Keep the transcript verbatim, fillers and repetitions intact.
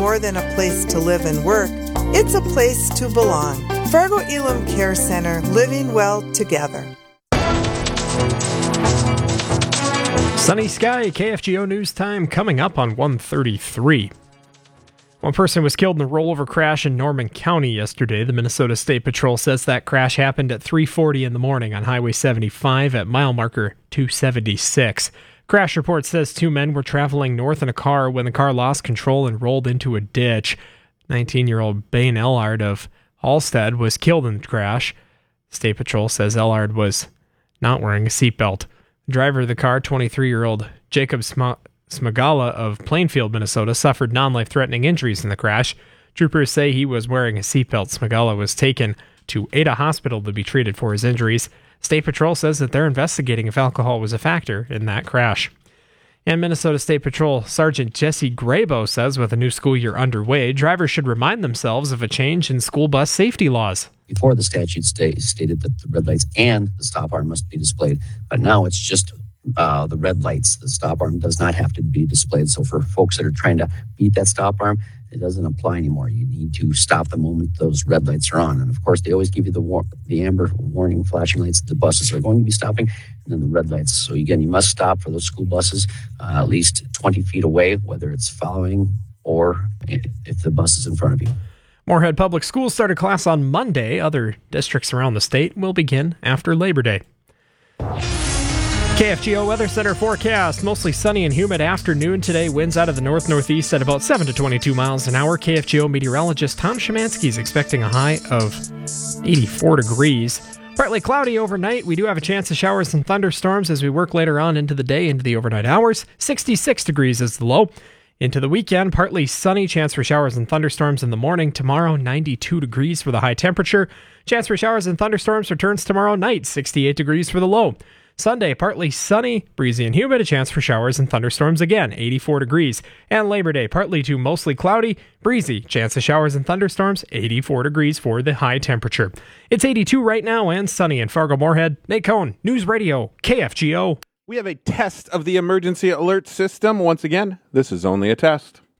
More than a place to live and work, it's a place to belong. Fargo Elam Care Center, living well together. Sunny sky, K F G O News Time coming up on one thirty-three. One person was killed in a rollover crash in Norman County yesterday. The Minnesota State Patrol says that crash happened at three forty in the morning on Highway seventy-five at mile marker two seventy-six. Crash report says two men were traveling north in a car when the car lost control and rolled into a ditch. nineteen-year-old Bain Ellard of Halstead was killed in the crash. State Patrol says Ellard was not wearing a seatbelt. The driver of the car, twenty-three-year-old Jacob Sm- Smagala of Plainfield, Minnesota, suffered non-life-threatening injuries in the crash. Troopers say he was wearing a seatbelt. Smagala was taken to Ada Hospital to be treated for his injuries. State Patrol says that they're investigating if alcohol was a factor in that crash. And Minnesota State Patrol Sergeant Jesse Grabo says with a new school year underway, drivers should remind themselves of a change in school bus safety laws. Before, the statute sta- stated that the red lights and the stop arm must be displayed, but now it's just uh, the red lights. The stop arm does not have to be displayed. So for folks that are trying to beat that stop arm, it doesn't apply anymore. You need to stop the moment those red lights are on. And of course, they always give you the war- the amber warning flashing lights that the buses are going to be stopping, and then the red lights. So again, you must stop for those school buses uh, at least twenty feet away, whether it's following or if the bus is in front of you. Moorhead Public Schools started class on Monday. Other districts around the state will begin after Labor Day. K F G O Weather Center forecast. Mostly sunny and humid afternoon today. Winds out of the north-northeast at about seven to twenty-two miles an hour. K F G O meteorologist Tom Szymanski is expecting a high of eighty-four degrees. Partly cloudy overnight. We do have a chance of showers and thunderstorms as we work later on into the day, into the overnight hours. sixty-six degrees is the low. Into the weekend, partly sunny, chance for showers and thunderstorms in the morning. Tomorrow, ninety-two degrees for the high temperature. Chance for showers and thunderstorms returns tomorrow night, sixty-eight degrees for the low. Sunday, partly sunny, breezy and humid, a chance for showers and thunderstorms again, eighty-four degrees. And Labor Day, partly to mostly cloudy, breezy, chance of showers and thunderstorms, eighty-four degrees for the high temperature. It's eighty-two right now and sunny in Fargo-Moorhead. Nate Cohn, News Radio, K F G O. We have a test of the emergency alert system. Once again, this is only a test.